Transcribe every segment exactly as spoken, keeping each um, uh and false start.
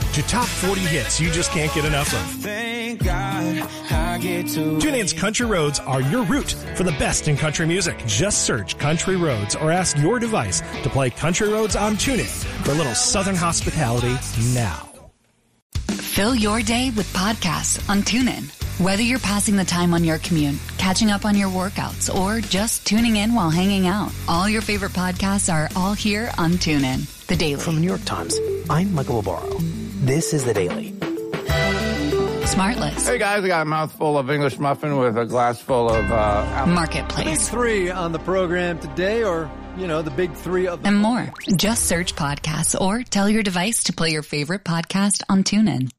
to top forty hits you just can't get enough of. Thank God I get to TuneIn's Country Roads are your route for the best in country music. Just search Country Roads or ask your device to play Country Roads on TuneIn for a little Southern hospitality now. Fill your day with podcasts on TuneIn. Whether you're passing the time on your commute, catching up on your workouts, or just tuning in while hanging out, all your favorite podcasts are all here on TuneIn. The Daily. From the New York Times, I'm Michael Barbaro. This is The Daily. Smartless. Hey guys, I got a mouthful of English muffin with a glass full of uh, Marketplace. Big three on the program today, or, you know, the big three of the... And more. Just search podcasts or tell your device to play your favorite podcast on TuneIn.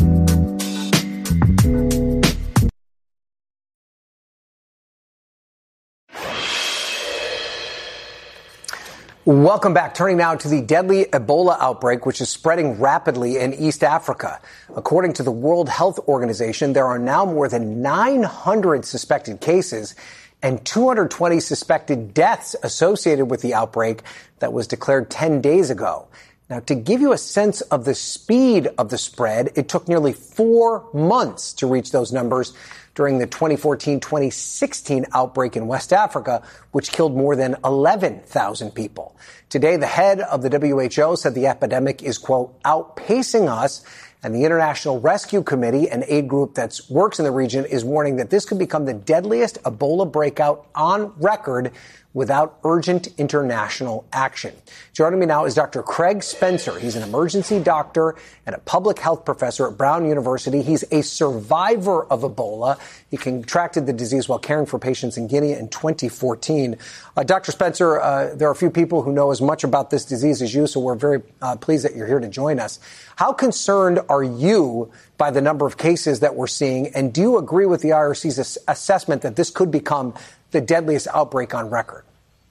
Welcome back. Turning now to the deadly Ebola outbreak, which is spreading rapidly in East Africa. According to the World Health Organization, there are now more than nine hundred suspected cases and two hundred twenty suspected deaths associated with the outbreak that was declared ten days ago. Now, to give you a sense of the speed of the spread, it took nearly four months to reach those numbers during the twenty fourteen twenty sixteen outbreak in West Africa, which killed more than eleven thousand people. Today, the head of the W H O said the epidemic is, quote, outpacing us, and the International Rescue Committee, an aid group that works in the region, is warning that this could become the deadliest Ebola breakout on record without urgent international action. Joining me now is Doctor Craig Spencer. He's an emergency doctor and a public health professor at Brown University. He's a survivor of Ebola. He contracted the disease while caring for patients in Guinea in twenty fourteen. Uh, Doctor Spencer, uh, there are a few people who know as much about this disease as you, so we're very uh, pleased that you're here to join us. How concerned are you by the number of cases that we're seeing, and do you agree with the I R C's ass- assessment that this could become the deadliest outbreak on record?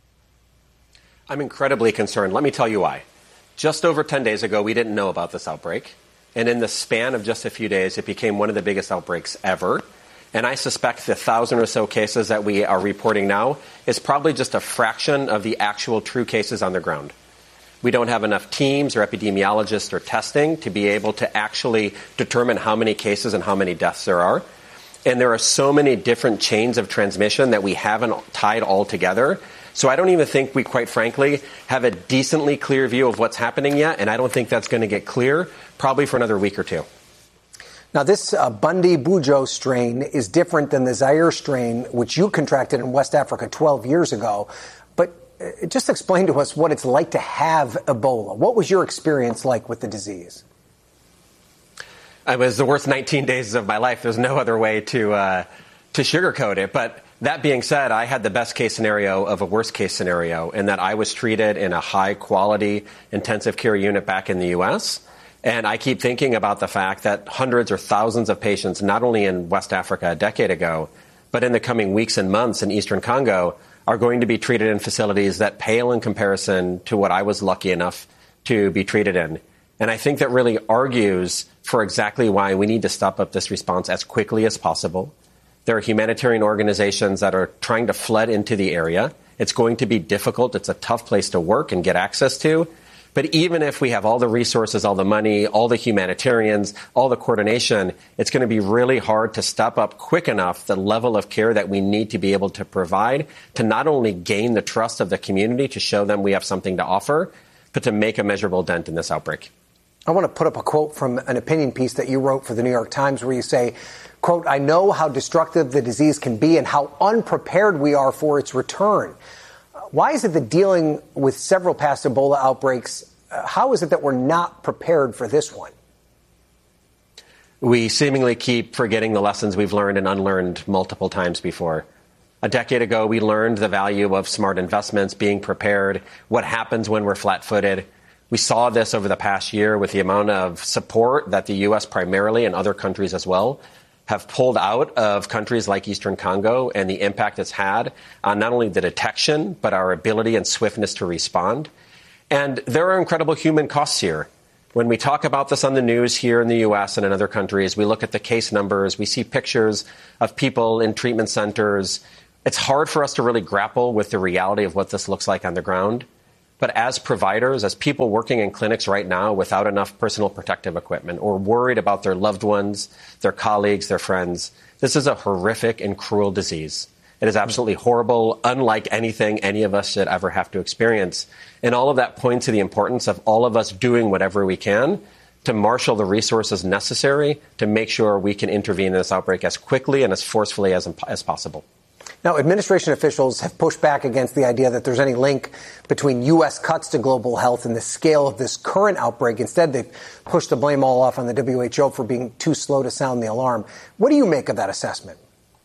I'm incredibly concerned. Let me tell you why. Just over ten days ago, we didn't know about this outbreak. And in the span of just a few days, it became one of the biggest outbreaks ever. And I suspect the thousand or so cases that we are reporting now is probably just a fraction of the actual true cases on the ground. We don't have enough teams or epidemiologists or testing to be able to actually determine how many cases and how many deaths there are. And there are so many different chains of transmission that we haven't tied all together. So I don't even think we, quite frankly, have a decently clear view of what's happening yet. And I don't think that's going to get clear probably for another week or two. Now, this uh, Bundi-Bujo strain is different than the Zaire strain, which you contracted in West Africa twelve years ago. But uh, just explain to us what it's like to have Ebola. What was your experience like with the disease? It was the worst nineteen days of my life. There's no other way to uh, to sugarcoat it. But that being said, I had the best case scenario of a worst case scenario in that I was treated in a high quality intensive care unit back in the U S. And I keep thinking about the fact that hundreds or thousands of patients, not only in West Africa a decade ago, but in the coming weeks and months in Eastern Congo, are going to be treated in facilities that pale in comparison to what I was lucky enough to be treated in. And I think that really argues for exactly why we need to step up this response as quickly as possible. There are humanitarian organizations that are trying to flood into the area. It's going to be difficult. It's a tough place to work and get access to. But even if we have all the resources, all the money, all the humanitarians, all the coordination, it's going to be really hard to step up quick enough the level of care that we need to be able to provide to not only gain the trust of the community to show them we have something to offer, but to make a measurable dent in this outbreak. I want to put up a quote from an opinion piece that you wrote for the New York Times where you say, quote, "I know how destructive the disease can be and how unprepared we are for its return." Why is it that dealing with several past Ebola outbreaks, uh, how is it that we're not prepared for this one? We seemingly keep forgetting the lessons we've learned and unlearned multiple times before. A decade ago, we learned the value of smart investments, being prepared, what happens when we're flat-footed. We saw this over the past year with the amount of support that the U S primarily and other countries as well have pulled out of countries like Eastern Congo and the impact it's had on not only the detection, but our ability and swiftness to respond. And there are incredible human costs here. When we talk about this on the news here in the U S and in other countries, we look at the case numbers, we see pictures of people in treatment centers. It's hard for us to really grapple with the reality of what this looks like on the ground. But as providers, as people working in clinics right now without enough personal protective equipment or worried about their loved ones, their colleagues, their friends, this is a horrific and cruel disease. It is absolutely horrible, unlike anything any of us should ever have to experience. And all of that points to the importance of all of us doing whatever we can to marshal the resources necessary to make sure we can intervene in this outbreak as quickly and as forcefully as, as possible. Now, administration officials have pushed back against the idea that there's any link between U S cuts to global health and the scale of this current outbreak. Instead, they've pushed the blame all off on the W H O for being too slow to sound the alarm. What do you make of that assessment?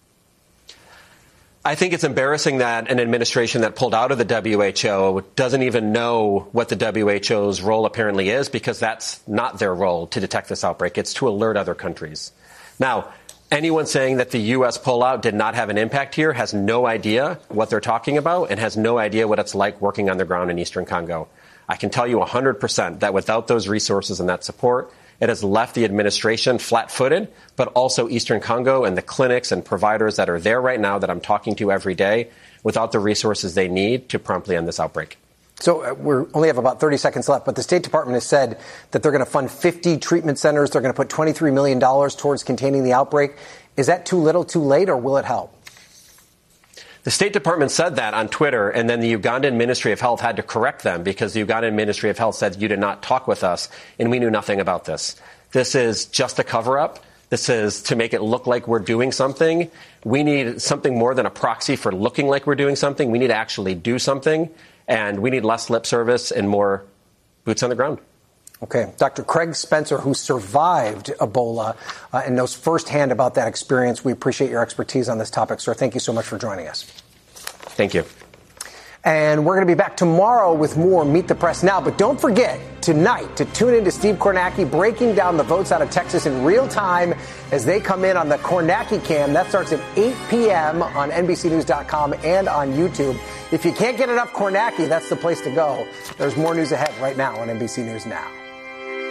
I think it's embarrassing that an administration that pulled out of the W H O doesn't even know what the W H O's role apparently is, because that's not their role to detect this outbreak. It's to alert other countries. Now, anyone saying that the U S pullout did not have an impact here has no idea what they're talking about and has no idea what it's like working on the ground in eastern Congo. I can tell you one hundred percent that without those resources and that support, it has left the administration flat-footed, but also eastern Congo and the clinics and providers that are there right now that I'm talking to every day without the resources they need to promptly end this outbreak. So uh, we only have about thirty seconds left, but the State Department has said that they're going to fund fifty treatment centers. They're going to put twenty-three million dollars towards containing the outbreak. Is that too little, too late, or will it help? The State Department said that on Twitter, and then the Ugandan Ministry of Health had to correct them because the Ugandan Ministry of Health said you did not talk with us, and we knew nothing about this. This is just a cover-up. This is to make it look like we're doing something. We need something more than a proxy for looking like we're doing something. We need to actually do something. And we need less lip service and more boots on the ground. Okay. Doctor Craig Spencer, who survived Ebola uh, and knows firsthand about that experience, we appreciate your expertise on this topic, sir. Thank you so much for joining us. Thank you. And we're going to be back tomorrow with more Meet the Press Now. But don't forget tonight to tune in to Steve Kornacki breaking down the votes out of Texas in real time as they come in on the Kornacki Cam. That starts at eight p.m. on N B C News dot com and on YouTube. If you can't get enough Kornacki, that's the place to go. There's more news ahead right now on N B C News Now.